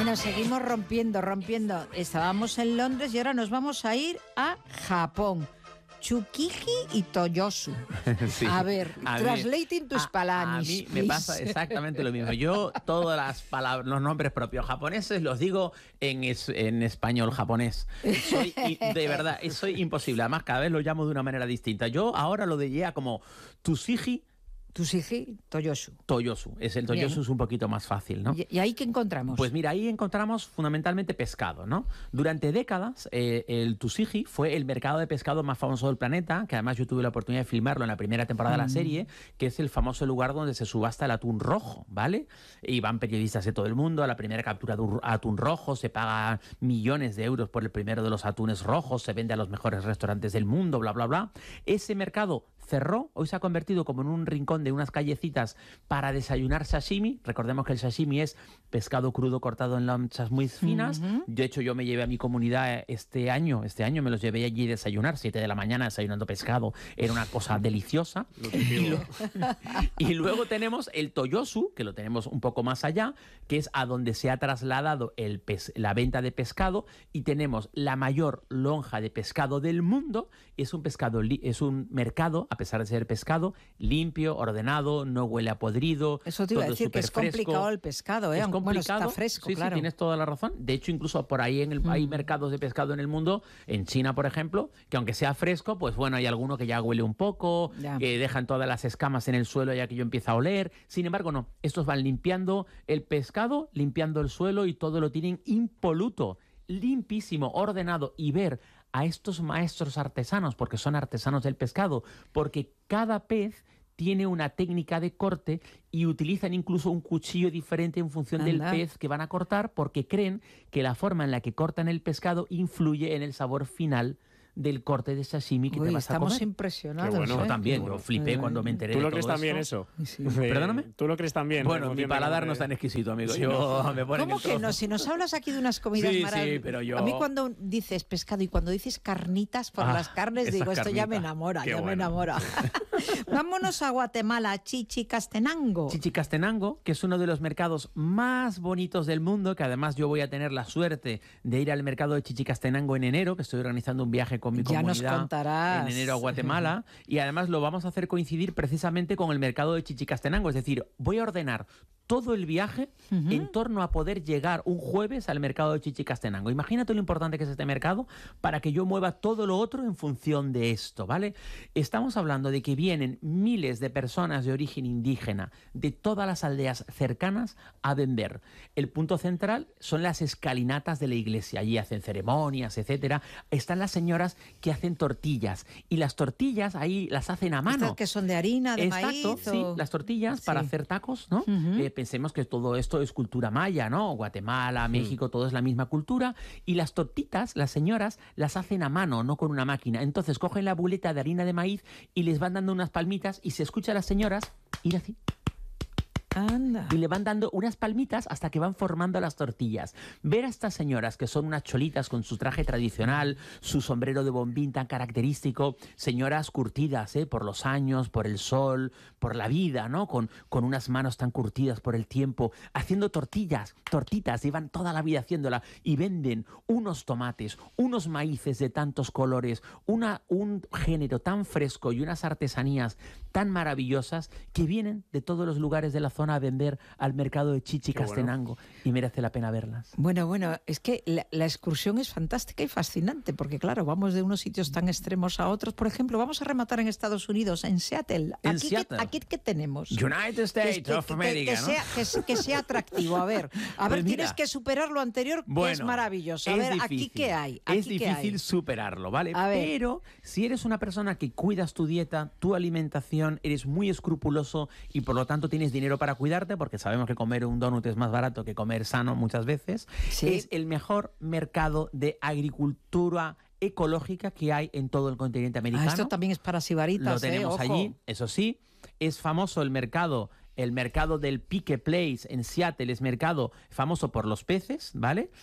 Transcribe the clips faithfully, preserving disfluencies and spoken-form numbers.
Bueno, seguimos rompiendo, rompiendo. Estábamos en Londres y ahora nos vamos a ir a Japón. Tsukiji y Toyosu. Sí. A ver, a translating mí, tus palanis. A mí me pasa exactamente lo mismo. Yo todas las palabras, los nombres propios japoneses los digo en, es, en español japonés. Soy, de verdad, soy imposible. Además, cada vez lo llamo de una manera distinta. Yo ahora lo diría como Tsukiji. Tsukiji, Toyosu. Toyosu. Es el Toyosu. Bien. Es un poquito más fácil, ¿no? ¿Y, ¿Y ahí qué encontramos? Pues mira, ahí encontramos fundamentalmente pescado, ¿no? Durante décadas, eh, el Tsukiji fue el mercado de pescado más famoso del planeta, que además yo tuve la oportunidad de filmarlo en la primera temporada mm. de la serie, que es el famoso lugar donde se subasta el atún rojo, ¿vale? Y van periodistas de todo el mundo a la primera captura de atún rojo, se paga millones de euros por el primero de los atunes rojos, se vende a los mejores restaurantes del mundo, bla, bla, bla. Ese mercado cerró, hoy se ha convertido como en un rincón de unas callecitas para desayunar sashimi. Recordemos que el sashimi es pescado crudo cortado en lonchas muy finas. Uh-huh. De hecho, yo me llevé a mi comunidad este año, este año me los llevé allí a desayunar, siete de la mañana desayunando pescado. Era una cosa deliciosa. y, lo, y luego tenemos el Toyosu, que lo tenemos un poco más allá, que es a donde se ha trasladado el pes, la venta de pescado, y tenemos la mayor lonja de pescado del mundo. Es un pescado, es un mercado, a pesar de ser pescado, limpio, ordenado, no huele a podrido. Eso te iba a decir que es fresco. complicado el pescado, ¿eh? Es complicado. Bueno, está fresco, sí, claro. Sí, tienes toda la razón. De hecho, incluso por ahí en el, mm. hay mercados de pescado en el mundo, en China, por ejemplo, que aunque sea fresco, pues bueno, hay alguno que ya huele un poco, ya. que dejan todas las escamas en el suelo ya que yo empieza a oler. Sin embargo, no. Estos van limpiando el pescado, limpiando el suelo y todo lo tienen impoluto, limpísimo, ordenado. Y ver a estos maestros artesanos, porque son artesanos del pescado, porque cada pez tiene una técnica de corte y utilizan incluso un cuchillo diferente en función Anda. del pez que van a cortar, porque creen que la forma en la que cortan el pescado influye en el sabor final del corte de sashimi que Uy, te vas a comer. Estamos impresionados. Bueno, ¿eh? yo también, bueno. yo flipé eh, cuando me enteré ¿Tú de lo todo crees también esto. eso? Sí. ¿Perdóname? ¿Tú lo crees también? Bueno, mi paladar de... no es tan exquisito, amigo. Sí, yo no. me pone ¿Cómo que no? Si nos hablas aquí de unas comidas sí, maravillosas. Sí, pero yo... A mí cuando dices pescado y cuando dices carnitas por ah, las carnes, digo, esto carnita. ya me enamora, Qué ya bueno. me enamora. Vámonos a Guatemala, Chichicastenango. Chichicastenango, que es uno de los mercados más bonitos del mundo, que además yo voy a tener la suerte de ir al mercado de Chichicastenango en enero, que estoy organizando un viaje con mi ya comunidad. Ya nos contarás. En enero a Guatemala, y además lo vamos a hacer coincidir precisamente con el mercado de Chichicastenango, es decir, voy a ordenar todo el viaje uh-huh. en torno a poder llegar un jueves al mercado de Chichicastenango. Imagínate lo importante que es este mercado para que yo mueva todo lo otro en función de esto, ¿vale? Estamos hablando de que vienen miles de personas de origen indígena de todas las aldeas cercanas a vender. El punto central son las escalinatas de la iglesia. Allí hacen ceremonias, etcétera. Están las señoras que hacen tortillas, y las tortillas ahí las hacen a mano. ¿Estas que son de harina, de Exacto, maíz? O... sí, las tortillas sí. para hacer tacos, ¿no? Uh-huh. Eh, pensemos que todo esto es cultura maya, ¿no? Guatemala, México, mm. todo es la misma cultura. Y las tortitas, las señoras, las hacen a mano, no con una máquina. Entonces cogen la buleta de harina de maíz y les van dando unas palmitas, y se escucha a las señoras ir así. Anda. Y le van dando unas palmitas hasta que van formando las tortillas. Ver a estas señoras que son unas cholitas con su traje tradicional, su sombrero de bombín tan característico, señoras curtidas ¿eh? por los años, por el sol, por la vida, ¿no? Con, con unas manos tan curtidas por el tiempo, haciendo tortillas, tortitas, llevan toda la vida haciéndola, y venden unos tomates, unos maíces de tantos colores, una, un género tan fresco y unas artesanías tan maravillosas que vienen de todos los lugares de la zona a vender al mercado de Chichicastenango, bueno. y merece la pena verlas. Bueno, bueno, es que la, la excursión es fantástica y fascinante, porque claro, vamos de unos sitios tan extremos a otros. Por ejemplo, vamos a rematar en Estados Unidos, en Seattle. En aquí, Seattle. ¿qué, aquí ¿qué tenemos? United States que, of que, America, que, ¿no? sea, que, que sea atractivo. A ver, a ver, pues tienes que superar lo anterior, bueno, que es maravilloso. A es ver, difícil. ¿aquí qué hay? ¿Aquí es difícil qué hay? superarlo, ¿vale? A ver. Pero si eres una persona que cuidas tu dieta, tu alimentación, eres muy escrupuloso y por lo tanto tienes dinero para cuidarte, porque sabemos que comer un donut es más barato que comer sano muchas veces, ¿sí? Es el mejor mercado de agricultura ecológica que hay en todo el continente americano. Ah, esto también es para sibaritas, Lo tenemos eh, ojo. allí, eso sí. Es famoso el mercado, el mercado del Pike Place en Seattle, es mercado famoso por los peces, ¿vale?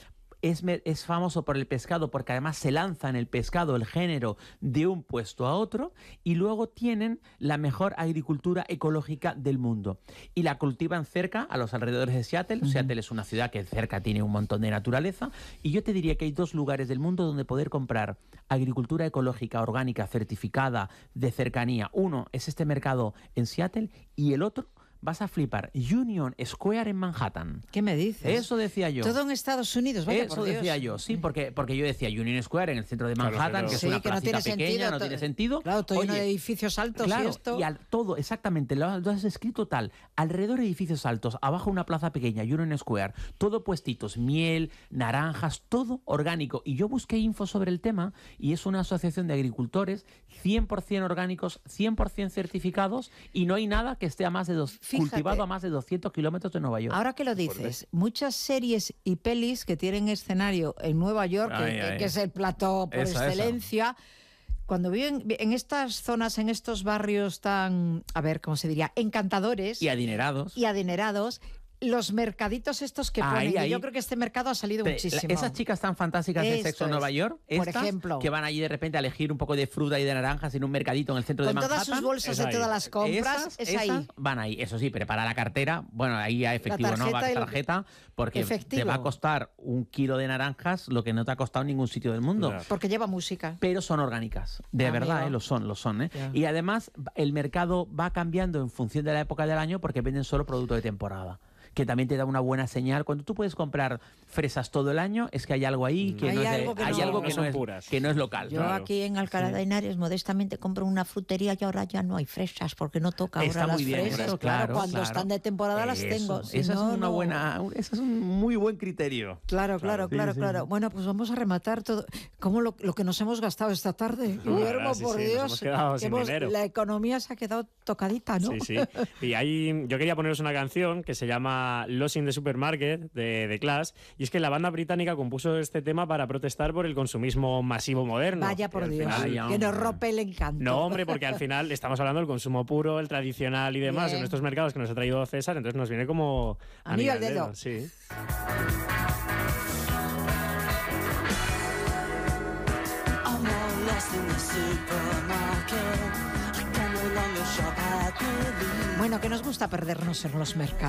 es, es famoso por el pescado porque además se lanza en el pescado el género de un puesto a otro, y luego tienen la mejor agricultura ecológica del mundo. Y la cultivan cerca, a los alrededores de Seattle. Uh-huh. Seattle es una ciudad que cerca tiene un montón de naturaleza, y yo te diría que hay dos lugares del mundo donde poder comprar agricultura ecológica, orgánica, certificada, de cercanía. Uno es este mercado en Seattle, y el otro, vas a flipar, Union Square en Manhattan. ¿Qué me dices? Eso decía yo. Todo en Estados Unidos, vaya Eso por Dios. decía yo, sí, porque, porque yo decía Union Square en el centro de Manhattan, claro, que es sí, una placita no pequeña, sentido, no tiene sentido. Claro, todo lleno de edificios altos claro, y esto. Y al, todo, exactamente, lo, lo has escrito tal, alrededor de edificios altos, abajo una plaza pequeña, Union Square, todo puestitos, miel, naranjas, todo orgánico. Y yo busqué info sobre el tema, y es una asociación de agricultores cien por ciento orgánicos, cien por ciento certificados, y no hay nada que esté a más de dos, cultivado a más de doscientos kilómetros de Nueva York. Ahora que lo dices, muchas series y pelis que tienen escenario en Nueva York, ay, que, ay, que es el plató por esa, excelencia, esa. Cuando viven en estas zonas, en estos barrios tan, a ver, ¿cómo se diría? Encantadores. Y adinerados. Y adinerados. Los mercaditos estos que ponen, ahí, ahí. Yo creo que este mercado ha salido Pero, muchísimo. Esas chicas tan fantásticas de Sexo en Nueva York, por estas, ejemplo, que van allí de repente a elegir un poco de fruta y de naranjas en un mercadito en el centro con de Manhattan. Con todas sus bolsas de todas las compras, esas, es esas ahí. Van ahí, eso sí, prepara la cartera, bueno, ahí a efectivo, no va a tarjeta, porque efectivo. Te va a costar un kilo de naranjas lo que no te ha costado en ningún sitio del mundo. Claro. Porque lleva música. Pero son orgánicas, de ah, verdad, eh, lo son, lo son. ¿eh? Y además el mercado va cambiando en función de la época del año porque venden solo producto de temporada, que también te da una buena señal. Cuando tú puedes comprar fresas todo el año, es que hay algo ahí que, hay no, es, algo que, hay no, algo que, no, no, es, que no es local. Yo claro. aquí en Alcalá de Henares modestamente compro una frutería y ahora ya no hay fresas porque no toca ahora Está las muy bien, fresas. eso, claro, claro, cuando claro. están de temporada las eso, tengo. Si esa no, es una no. buena, ese es un muy buen criterio. Claro, claro, sí, claro, sí, claro. Sí. Bueno, pues vamos a rematar todo. ¿Cómo lo, lo que nos hemos gastado esta tarde? No, Duermo, sí, por sí, Dios. Nos hemos quedado sin hemos, dinero. La economía se ha quedado tocadita, ¿no? Sí, sí. Y ahí yo quería poneros una canción que se llama Lost in the Supermarket de The Clash, y es que la banda británica compuso este tema para protestar por el consumismo masivo moderno. Vaya por Dios, final, que nos rompe el encanto. No, hombre, porque al final estamos hablando del consumo puro, el tradicional y demás, Bien. en estos mercados que nos ha traído César, entonces nos viene como anillo al dedo. dedo. Sí. Bueno, que nos gusta perdernos en los mercados.